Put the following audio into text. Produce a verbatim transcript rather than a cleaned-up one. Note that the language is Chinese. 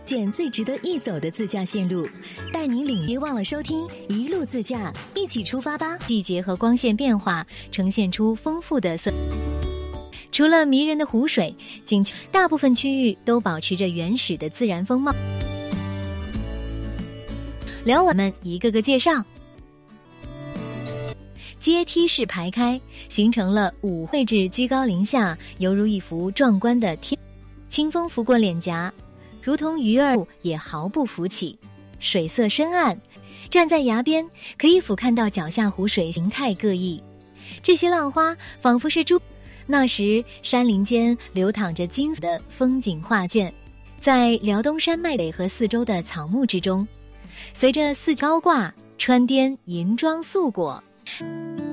捡最值得一走的自驾线路，带您领别忘了收听一路自驾，一起出发吧！季节和光线变化呈现出丰富的色。除了迷人的湖水，景区大部分区域都保持着原始的自然风貌。聊我们一个个介绍。阶梯式排开，形成了五位置居高临下，犹如一幅壮观的天。清风拂过脸颊，如同鱼儿也毫不浮起。水色深暗，站在崖边可以俯瞰到脚下湖水形态各异。这些浪花仿佛是珠。那时山林间流淌着金色的风景画卷，在辽东山脉北和四周的草木之中，随着四高挂穿颠银装素裹。